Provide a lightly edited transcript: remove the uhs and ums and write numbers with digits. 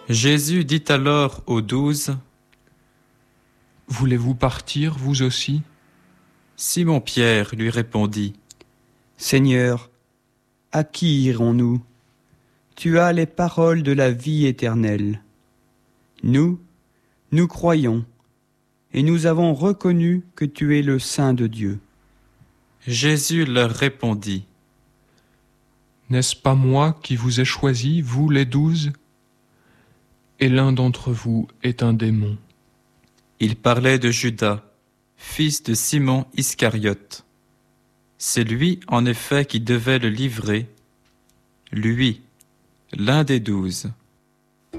Jésus dit alors aux 12, « Voulez-vous partir, vous aussi ?» Simon-Pierre lui répondit, « Seigneur, à qui irons-nous ? Tu as les paroles de la vie éternelle. Nous croyons, et nous avons reconnu que tu es le Saint de Dieu. » Jésus leur répondit, « N'est-ce pas moi qui vous ai choisis, vous les 12 ? Et l'un d'entre vous est un démon. » Il parlait de Judas, fils de Simon Iscariote. C'est lui, en effet, qui devait le livrer, lui, l'un des 12.